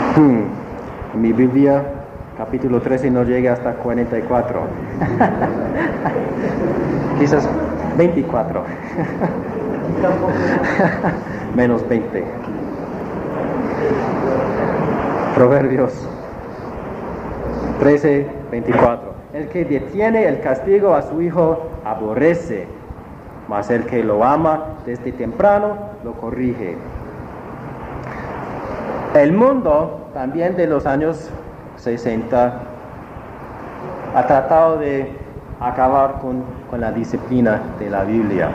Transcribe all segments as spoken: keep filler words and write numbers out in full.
Hmm. En mi Biblia, capítulo trece no llega hasta cuarenta y cuatro. Quizás veinticuatro. Menos veinte. Proverbios trece, veinticuatro. El que detiene el castigo a su hijo aborrece, mas el que lo ama desde temprano lo corrige. El mundo también de los años sesenta ha tratado de acabar con, con la disciplina de la Biblia.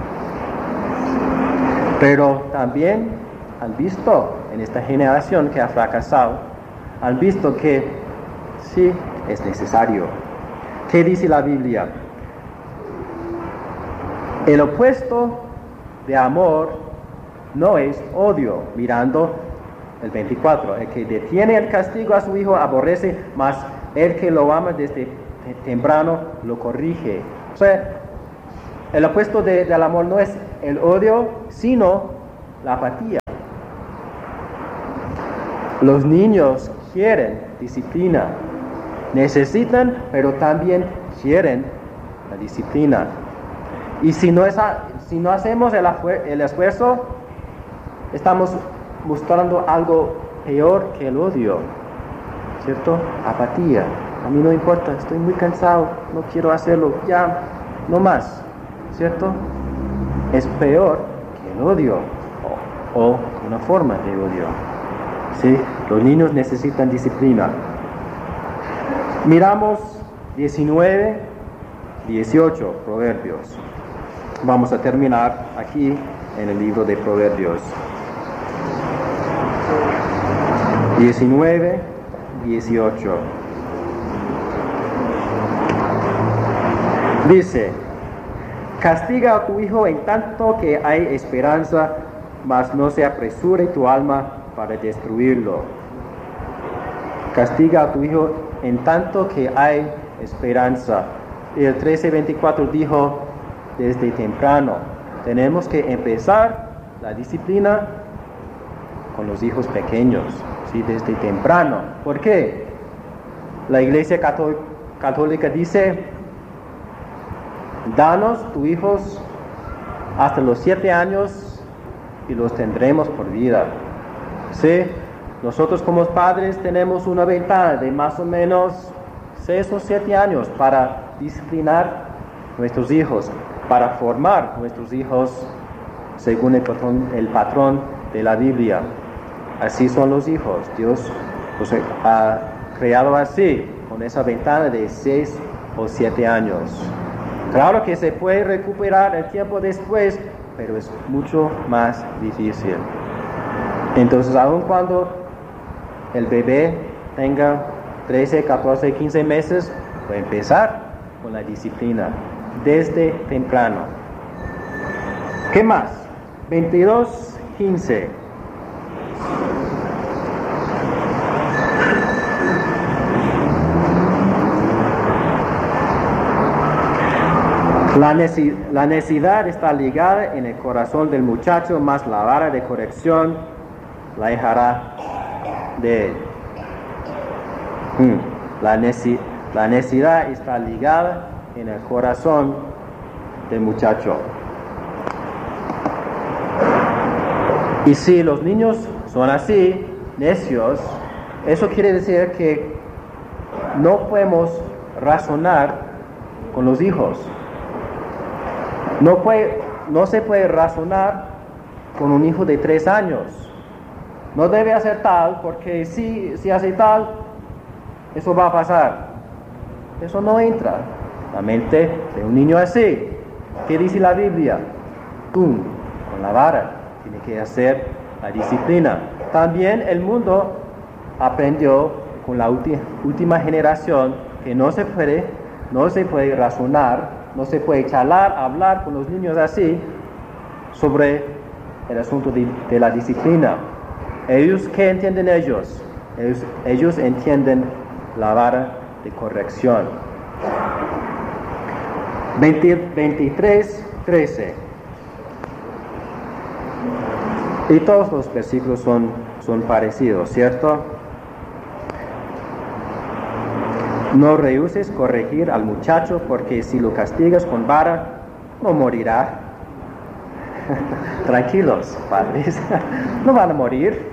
Pero también han visto en esta generación que ha fracasado, han visto que sí es necesario. ¿Qué dice la Biblia? El opuesto de amor no es odio. Mirando el veinticuatro, el que detiene el castigo a su hijo aborrece, mas el que lo ama desde temprano lo corrige. O sea, el opuesto de, del amor no es el odio, sino la apatía. Los niños quieren disciplina, necesitan, pero también quieren la disciplina. Y si no, es a, si no hacemos el, el esfuerzo, estamos mostrando algo peor que el odio, ¿cierto? Apatía. A mí no importa, estoy muy cansado, no quiero hacerlo, ya, no más, ¿cierto? Es peor que el odio, o, o una forma de odio. ¿Sí? Los niños necesitan disciplina. Miramos diecinueve, dieciocho Proverbios. Vamos a terminar aquí en el libro de Proverbios. diecinueve, dieciocho. Dice: castiga a tu hijo en tanto que hay esperanza, mas no se apresure tu alma para destruirlo. Castiga a tu hijo en tanto que hay esperanza. Y el trece veinticuatro dijo: desde temprano. Tenemos que empezar la disciplina con los hijos pequeños, ¿sí? Desde temprano. ¿Por qué? La Iglesia Católica dice: danos tus hijos hasta los siete años y los tendremos por vida. ¿Sí? Nosotros como padres tenemos una ventana de más o menos seis o siete años para disciplinar nuestros hijos, para formar nuestros hijos según el patrón, el patrón de la Biblia. Así son los hijos. Dios los ha creado así, con esa ventana de seis o siete años. Claro que se puede recuperar el tiempo después, pero es mucho más difícil. Entonces, aun cuando el bebé tenga trece, catorce, quince meses, puede empezar con la disciplina desde temprano. ¿Qué más? veintidós, quince. La, neci- la necesidad está ligada en el corazón del muchacho, mas la vara de corrección la dejará de él. Hmm. La, neci- la necesidad está ligada en el corazón del muchacho. Y si los niños son así, necios, eso quiere decir que no podemos razonar con los hijos. No, puede, no se puede razonar con un hijo de tres años. No debe hacer tal, porque si, si hace tal, eso va a pasar. Eso no entra en la mente de un niño así. ¿Qué dice la Biblia? Tú, con la vara, tiene que hacer la disciplina. También el mundo aprendió con la ulti- última generación que no se puede, no se puede razonar, no se puede charlar, hablar con los niños así sobre el asunto de, de la disciplina. Ellos, ¿qué entienden ellos? ellos? Ellos entienden la vara de corrección. veinte, veintitrés, trece. Y todos los versículos son, son parecidos, ¿cierto? No rehuses corregir al muchacho, porque si lo castigas con vara, no morirá. Tranquilos, padres, no van a morir.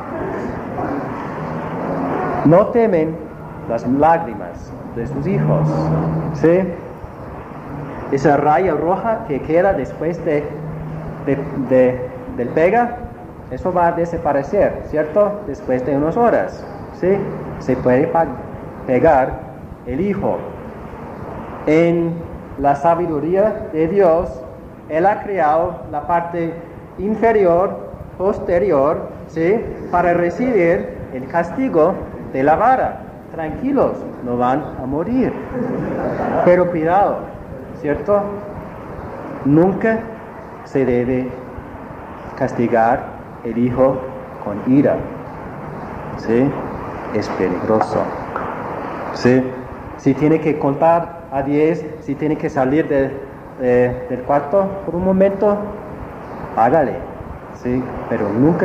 No temen las lágrimas de sus hijos, ¿sí? Esa raya roja que queda después de, de, de, del pega, eso va a desaparecer, ¿cierto? Después de unas horas, ¿sí? Se puede pegar el hijo. En la sabiduría de Dios, Él ha creado la parte inferior, posterior, ¿sí? Para recibir el castigo de la vara. Tranquilos, no van a morir. Pero cuidado, ¿cierto? Nunca se debe castigar el hijo con ira, ¿sí? Es peligroso, ¿sí? Si tiene que contar a diez, si tiene que salir de, de, del cuarto por un momento, hágale, ¿sí? Pero nunca